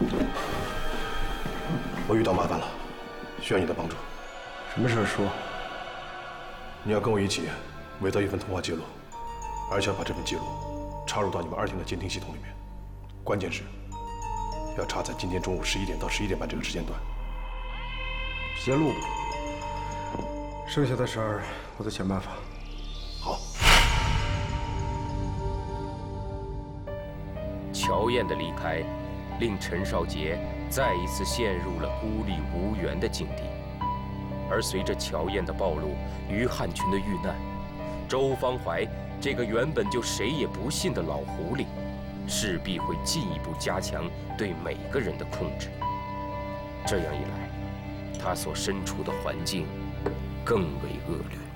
我遇到麻烦了，需要你的帮助。 什么事说？ 你要跟我一起伪造一份通话记录，而且要把这份记录插入到你们2厅的监听系统里面。关键是要插在今天中午11点到11点半这个时间段。 先录吧，剩下的事儿我再想办法。 好。 乔燕的离开，令陈少杰再一次陷入了孤立无援的境地。而随着乔燕的暴露，于汉群的遇难，周方怀这个原本就谁也不信的老狐狸，势必会进一步加强对每个人的控制。这样一来，他所身处的环境更为恶劣。